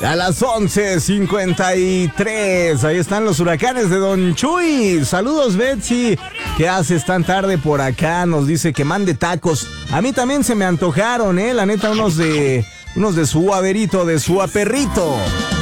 A las 11:53. Ahí están los huracanes de Don Chuy. Saludos, Betsy. ¿Qué haces tan tarde por acá? Nos dice que mande tacos. A mí también se me antojaron, la neta, unos de su averito, de su aperrito.